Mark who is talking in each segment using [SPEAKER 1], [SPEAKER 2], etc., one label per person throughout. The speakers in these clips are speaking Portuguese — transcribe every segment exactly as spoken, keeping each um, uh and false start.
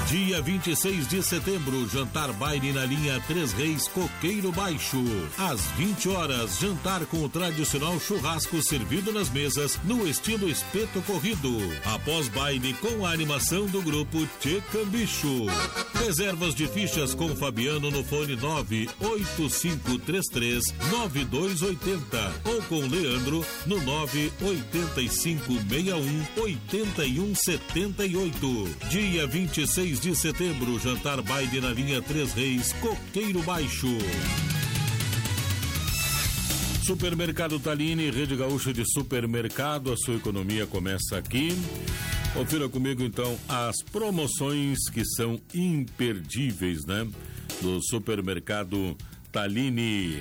[SPEAKER 1] Dia vinte e seis de setembro, jantar baile na linha Três Reis Coqueiro Baixo. Às vinte horas, jantar com o tradicional churrasco servido nas mesas no estilo espeto corrido. Após baile com a animação do grupo Tchê Cambicho. Reservas de fichas com Fabiano no fone nove oito cinco três três nove dois oito zero ou com Leandro no nove oito cinco seis um oito um sete oito. Dia vinte e seis de setembro, jantar baile na linha Três Reis Coqueiro Baixo. Supermercado Tallini, rede gaúcha de supermercado, a sua economia começa aqui. Confira comigo então as promoções que são imperdíveis, né? Do supermercado Tallini.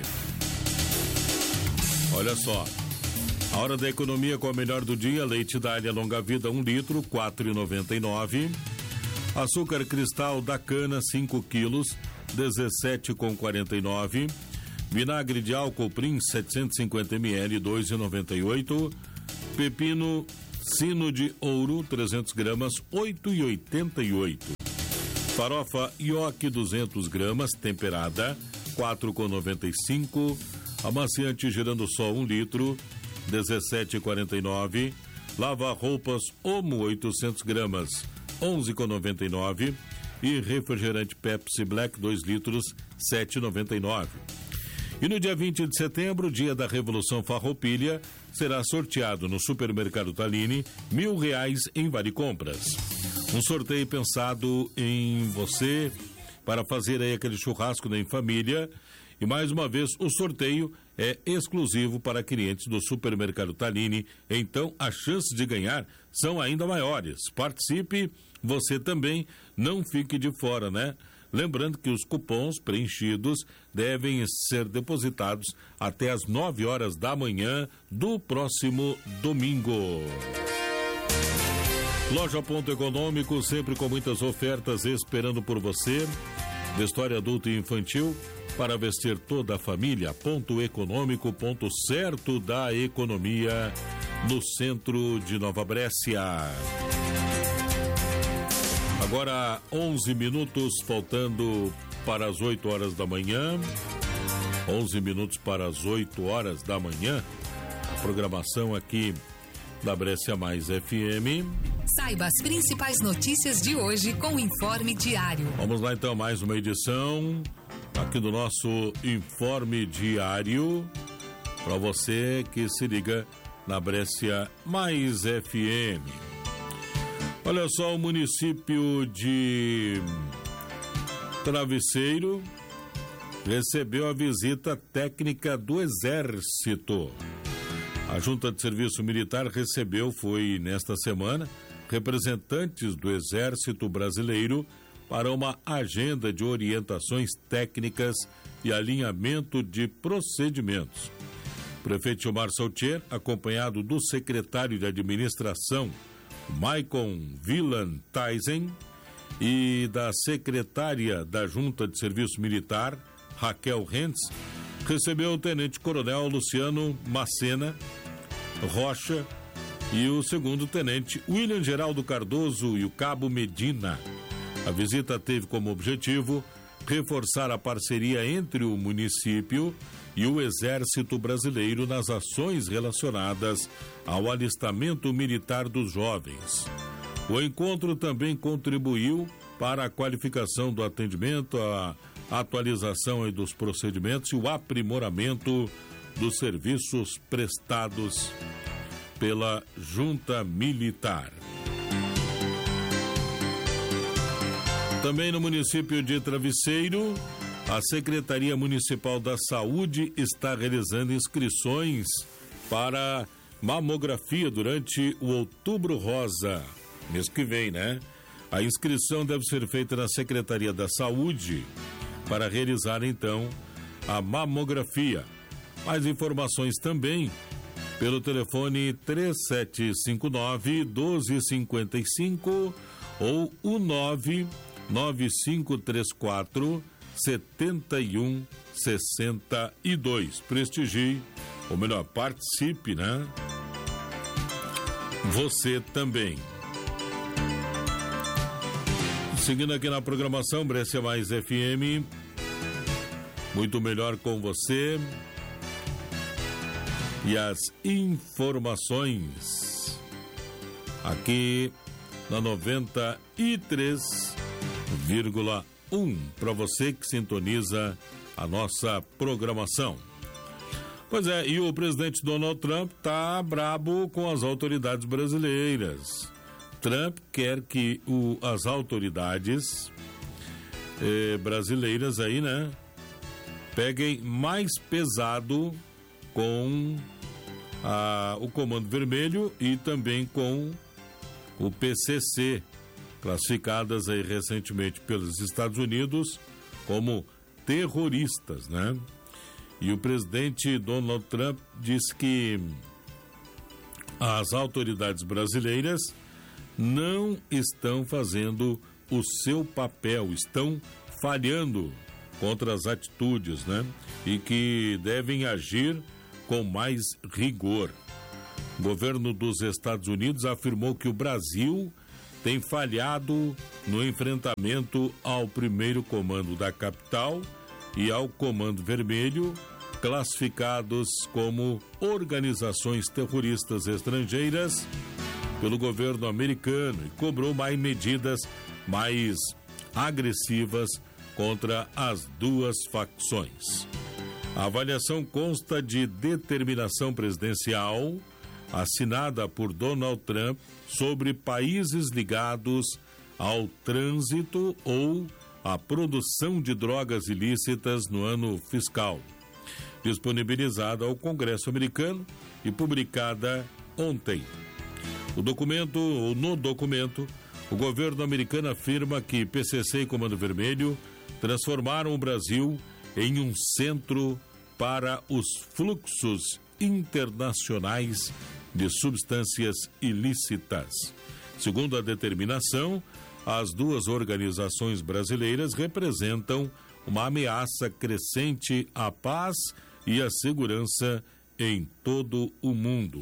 [SPEAKER 1] Olha só, a hora da economia com a melhor do dia: leite Dália longa vida um litro, quatro reais e noventa e nove centavos. Açúcar cristal da cana cinco quilos, dezessete reais e quarenta e nove centavos. Vinagre de álcool Prim setecentos e cinquenta mililitros, dois reais e noventa e oito centavos. Pepino Sino de Ouro trezentos gramas, oito reais e oitenta e oito centavos. Farofa Ioki duzentos gramas, temperada, quatro reais e noventa e cinco centavos. Amaciante Girando Sol um litro, dezessete reais e quarenta e nove centavos. Lava roupas Omo oitocentos gramas, onze reais e noventa e nove centavos. E refrigerante Pepsi Black dois litros, sete reais e noventa e nove centavos. E no dia vinte de setembro, dia da Revolução Farroupilha, será sorteado no Supermercado Tallini mil reais em Vale Compras. Um sorteio pensado em você para fazer aí aquele churrasco em família. E mais uma vez, o sorteio é exclusivo para clientes do Supermercado Tallini, então as chances de ganhar são ainda maiores. Participe, você também, não fique de fora, né? Lembrando que os cupons preenchidos devem ser depositados até às nove horas da manhã do próximo domingo. Loja Ponto Econômico, sempre com muitas ofertas esperando por você. Vestuário adulto e infantil para vestir toda a família. Ponto Econômico, ponto certo da economia no centro de Nova Brécia. Agora onze minutos faltando para as oito horas da manhã. onze minutos para as oito horas da manhã. A programação aqui da Brécia Mais F M.
[SPEAKER 2] Saiba as principais notícias de hoje com o Informe Diário.
[SPEAKER 1] Vamos lá então, mais uma edição aqui do nosso Informe Diário para você que se liga na Brécia Mais F M. Olha só, o município de Travesseiro recebeu a visita técnica do Exército. A Junta de Serviço Militar recebeu, foi nesta semana, representantes do Exército Brasileiro para uma agenda de orientações técnicas e alinhamento de procedimentos. O prefeito Gilmar Saltier, acompanhado do secretário de Administração, Maicon Villan Tyson, e da secretária da Junta de Serviço Militar, Raquel Rentz, recebeu o tenente-coronel Luciano Macena Rocha e o segundo-tenente William Geraldo Cardoso e o cabo Medina. A visita teve como objetivo reforçar a parceria entre o município e o Exército Brasileiro nas ações relacionadas ao alistamento militar dos jovens. O encontro também contribuiu para a qualificação do atendimento, a atualização dos procedimentos e o aprimoramento dos serviços prestados pela Junta Militar. Também no município de Travesseiro, a Secretaria Municipal da Saúde está realizando inscrições para mamografia durante o Outubro Rosa, mês que vem, né? A inscrição deve ser feita na Secretaria da Saúde para realizar, então, a mamografia. Mais informações também pelo telefone três sete cinco nove, doze cinquenta e cinco ou o nove nove cinco três quatro, setenta e um sessenta e dois. Prestigie, ou melhor, participe, né? Você também. Seguindo aqui na programação, Brescia Mais F M, muito melhor com você. E as informações aqui na noventa e três vírgula um, para você que sintoniza a nossa programação. Pois é, e o presidente Donald Trump tá brabo com as autoridades brasileiras. Trump quer que o, as autoridades eh, brasileiras aí, né, peguem mais pesado com a, o Comando Vermelho e também com o P C C, classificadas aí recentemente pelos Estados Unidos como terroristas, né? E o presidente Donald Trump disse que as autoridades brasileiras não estão fazendo o seu papel, estão falhando contra as atitudes, né? E que devem agir com mais rigor. O governo dos Estados Unidos afirmou que o Brasil tem falhado no enfrentamento ao primeiro comando da capital e ao Comando Vermelho, classificados como organizações terroristas estrangeiras pelo governo americano, e cobrou mais medidas mais agressivas contra as duas facções. A avaliação consta de determinação presidencial assinada por Donald Trump sobre países ligados ao trânsito ou à produção de drogas ilícitas no ano fiscal, disponibilizada ao Congresso americano e publicada ontem. O documento, ou no documento, o governo americano afirma que P C C e Comando Vermelho transformaram o Brasil em um centro para os fluxos internacionais de substâncias ilícitas. Segundo a determinação, as duas organizações brasileiras representam uma ameaça crescente à paz e à segurança em todo o mundo.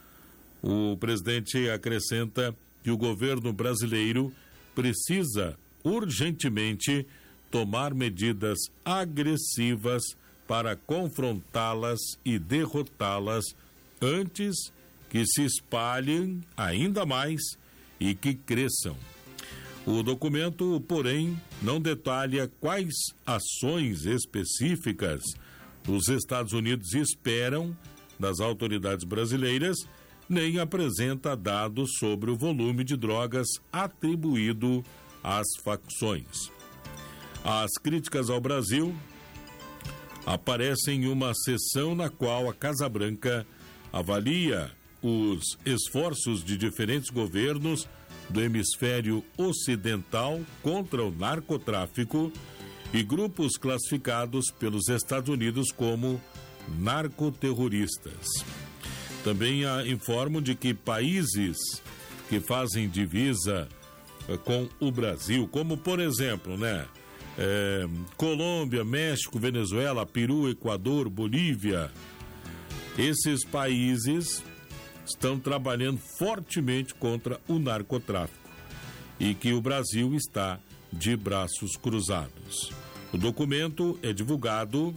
[SPEAKER 1] O presidente acrescenta que o governo brasileiro precisa urgentemente tomar medidas agressivas para confrontá-las e derrotá-las antes que se espalhem ainda mais e que cresçam. O documento, porém, não detalha quais ações específicas os Estados Unidos esperam das autoridades brasileiras, nem apresenta dados sobre o volume de drogas atribuído às facções. As críticas ao Brasil aparecem em uma sessão na qual a Casa Branca avalia os esforços de diferentes governos do hemisfério ocidental contra o narcotráfico e grupos classificados pelos Estados Unidos como narcoterroristas. Também a, informam de que países que fazem divisa eh, com o Brasil, como por exemplo, né, eh, Colômbia, México, Venezuela, Peru, Equador, Bolívia, esses países estão trabalhando fortemente contra o narcotráfico e que o Brasil está de braços cruzados. O documento é divulgado,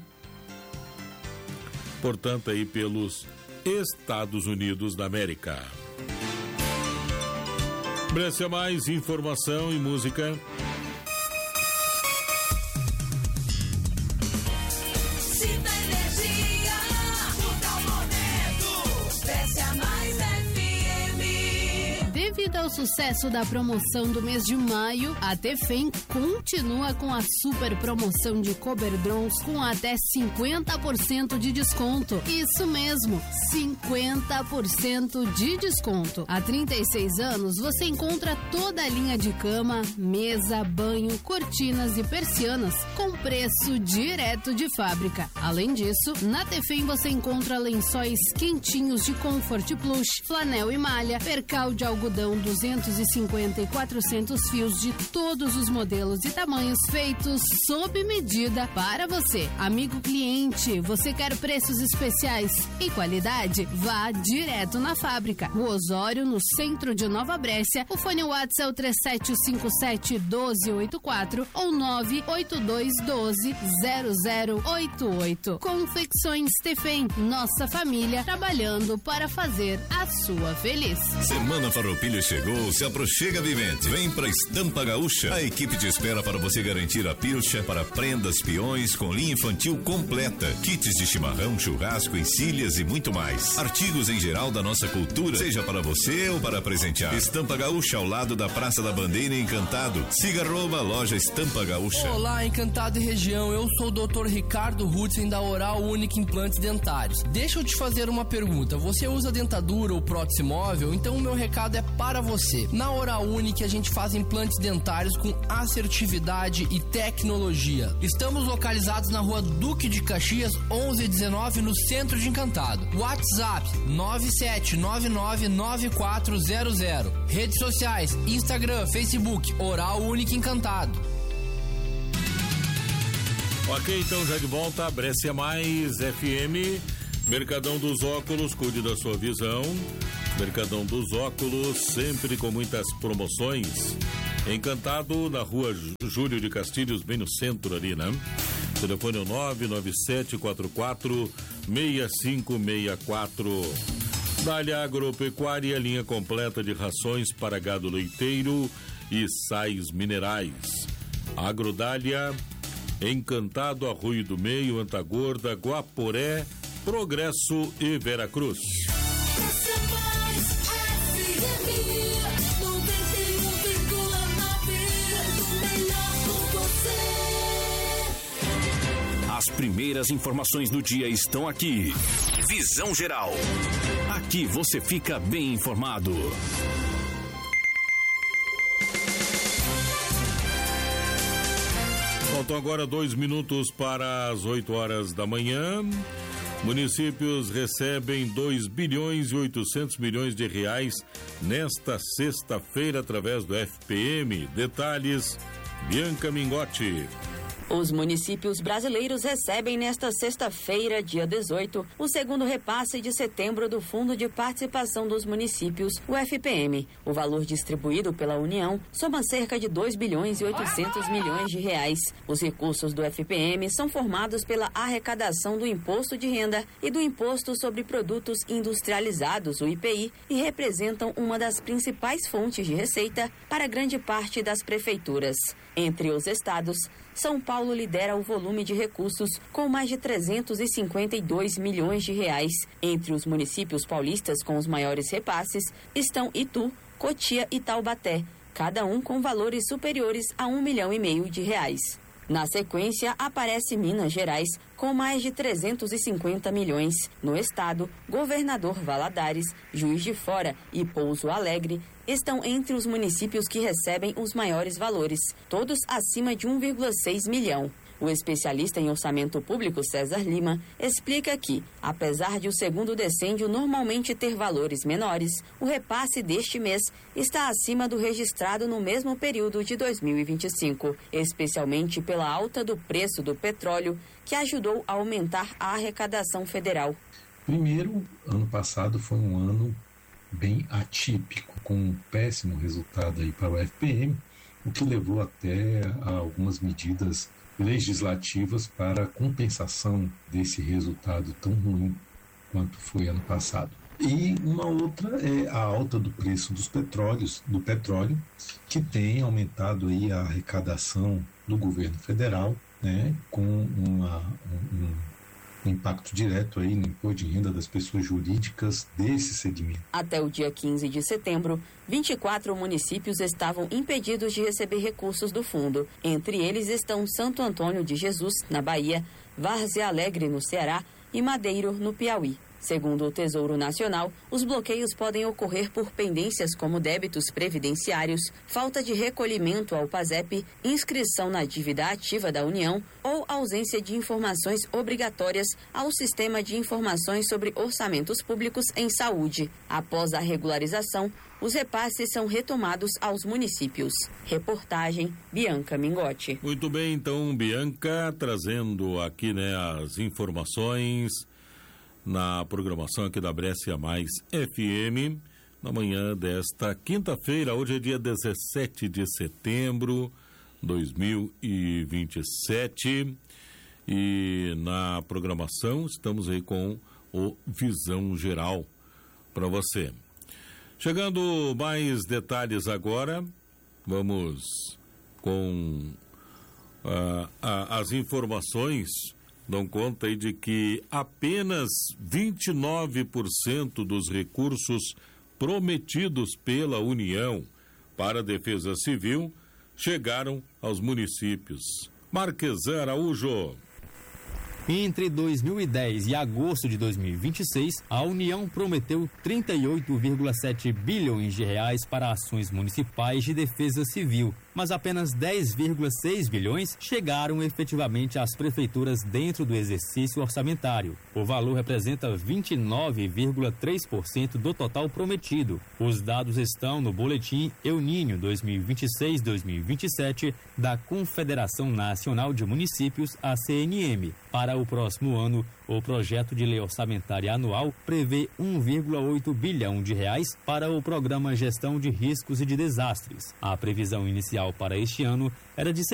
[SPEAKER 1] portanto, aí pelos Estados Unidos da América. Brescia Mais, informação e música.
[SPEAKER 3] Devido ao sucesso da promoção do mês de maio, a Tefem continua com a super promoção de Coberdrons com até cinquenta por cento de desconto. Isso mesmo, cinquenta por cento de desconto. Há trinta e seis anos você encontra toda a linha de cama, mesa, banho, cortinas e persianas com preço direto de fábrica. Além disso, na Tefem você encontra lençóis quentinhos de Comfort Plus, flanel e malha, percal de algodão com duzentos e cinquenta e quatrocentos fios de todos os modelos e tamanhos feitos sob medida para você. Amigo cliente, você quer preços especiais e qualidade? Vá direto na fábrica. O Osório, no centro de Nova Brécia. O fone WhatsApp é o três sete cinco sete um dois oito quatro ou nove oito dois um dois zero zero oito oito. Confecções Tefem, nossa família trabalhando para fazer a sua feliz.
[SPEAKER 4] Semana Farroupilha chegou, se aproxega Vivente. Vem pra Estampa Gaúcha. A equipe te espera para você garantir a pilcha para prendas, peões com linha infantil completa, kits de chimarrão, churrasco, encilhas e muito mais. Artigos em geral da nossa cultura, seja para você ou para presentear. Estampa Gaúcha, ao lado da Praça da Bandeira em Encantado. Siga arroba loja Estampa Gaúcha.
[SPEAKER 5] Olá, Encantado e região. Eu sou o doutor Ricardo Hudson da Oral Unique Implantes Dentários. Deixa eu te fazer uma pergunta. Você usa dentadura ou prótese móvel? Então o meu recado é para você. Na Oral Unique a gente faz implantes dentários com assertividade e tecnologia. Estamos localizados na rua Duque de Caxias, onze dezenove, no centro de Encantado. WhatsApp nove sete nove nove nove quatro zero zero. Redes sociais, Instagram, Facebook, Oral Unique Encantado.
[SPEAKER 1] Ok, então já de volta, Brécia Mais F M, Mercadão dos Óculos, cuide da sua visão. Mercadão dos Óculos, sempre com muitas promoções. Encantado, na rua Júlio de Castilhos, bem no centro ali, né? Telefone é nove nove sete quatro quatro seis cinco seis quatro. Dália Agropecuária, linha completa de rações para gado leiteiro e sais minerais. Agrodália, Encantado, Arroio do Meio, Antagorda, Guaporé, Progresso e Veracruz.
[SPEAKER 6] As primeiras informações do dia estão aqui. Visão Geral. Aqui você fica bem informado.
[SPEAKER 1] Faltam agora dois minutos para as oito horas da manhã. Municípios recebem dois bilhões e oitocentos milhões de reais nesta sexta-feira através do F P M. Detalhes, Bianca Mingotti.
[SPEAKER 7] Os municípios brasileiros recebem nesta sexta-feira, dia dezoito, o segundo repasse de setembro do Fundo de Participação dos Municípios, o F P M. O valor distribuído pela União soma cerca de dois bilhões e oitocentos milhões de reais. Os recursos do F P M são formados pela arrecadação do Imposto de Renda e do Imposto sobre Produtos Industrializados, o I P I, e representam uma das principais fontes de receita para grande parte das prefeituras. Entre os estados, São Paulo lidera o volume de recursos com mais de trezentos e cinquenta e dois milhões de reais. Entre os municípios paulistas com os maiores repasses estão Itu, Cotia e Taubaté, cada um com valores superiores a um milhão e meio de reais. Na sequência, aparece Minas Gerais, com mais de trezentos e cinquenta milhões. No estado, Governador Valadares, Juiz de Fora e Pouso Alegre estão entre os municípios que recebem os maiores valores, todos acima de um vírgula seis milhão. O especialista em orçamento público, César Lima, explica que, apesar de o segundo decêndio normalmente ter valores menores, o repasse deste mês está acima do registrado no mesmo período de dois mil e vinte e cinco, especialmente pela alta do preço do petróleo, que ajudou a aumentar a arrecadação federal.
[SPEAKER 8] Primeiro, ano passado foi um ano bem atípico, com um péssimo resultado aí para o F P M, o que levou até a algumas medidas legislativas para a compensação desse resultado tão ruim quanto foi ano passado. E uma outra é a alta do preço dos petróleos, do petróleo, que tem aumentado aí a arrecadação do governo federal, né, com uma, um, um impacto direto aí no imposto de renda das pessoas jurídicas desse segmento.
[SPEAKER 7] Até o dia quinze de setembro, vinte e quatro municípios estavam impedidos de receber recursos do fundo. Entre eles estão Santo Antônio de Jesus, na Bahia, Várzea Alegre, no Ceará, e Madeiro, no Piauí. Segundo o Tesouro Nacional, os bloqueios podem ocorrer por pendências como débitos previdenciários, falta de recolhimento ao PASEP, inscrição na dívida ativa da União ou ausência de informações obrigatórias ao Sistema de Informações sobre Orçamentos Públicos em Saúde. Após a regularização, os repasses são retomados aos municípios. Reportagem Bianca Mingotti.
[SPEAKER 1] Muito bem, então, Bianca, trazendo aqui, né, as informações na programação aqui da Brescia Mais F M, na manhã desta quinta-feira. Hoje é dia dezessete de setembro de dois mil e vinte e sete e na programação estamos aí com o Visão Geral para você. Chegando mais detalhes agora, vamos com uh, a, as informações. Dão conta aí de que apenas vinte e nove por cento dos recursos prometidos pela União para a Defesa Civil chegaram aos municípios. Marquesan Araújo.
[SPEAKER 9] Entre dois mil e dez e agosto de dois mil e vinte e seis, a União prometeu trinta e oito vírgula sete bilhões de reais para ações municipais de defesa civil, mas apenas dez vírgula seis bilhões chegaram efetivamente às prefeituras dentro do exercício orçamentário. O valor representa vinte e nove vírgula três por cento do total prometido. Os dados estão no Boletim El Niño dois mil e vinte e seis dois mil e vinte e sete da Confederação Nacional de Municípios, a C N M. Para o próximo ano, o projeto de lei orçamentária anual prevê um vírgula oito bilhão de reais para o Programa Gestão de Riscos e de Desastres. A previsão inicial para este ano era de